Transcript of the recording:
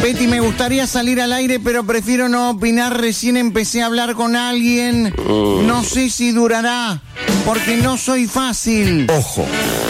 Betty, me gustaría salir al aire, pero prefiero no opinar. Recién empecé a hablar con alguien. No sé si durará, porque no soy fácil. Ojo,